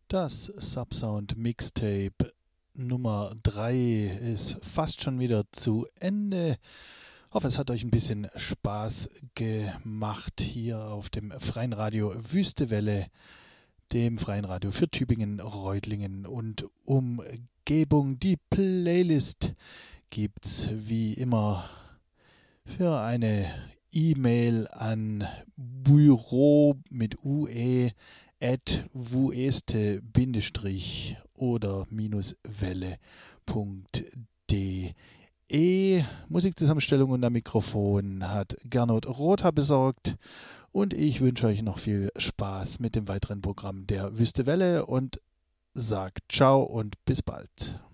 Das Subsound Mixtape Nummer 3 ist fast schon wieder zu Ende. Ich hoffe, es hat euch ein bisschen Spaß gemacht hier auf dem Freien Radio Wüstewelle, dem Freien Radio für Tübingen, Reutlingen und Umgebung. Die Playlist gibt's wie immer für eine E-Mail an Büro mit UE @wueste-oder-welle.de. Musikzusammenstellung und am Mikrofon hat Gernot Rother besorgt und ich wünsche euch noch viel Spaß mit dem weiteren Programm der Wüste Welle und sagt ciao und bis bald.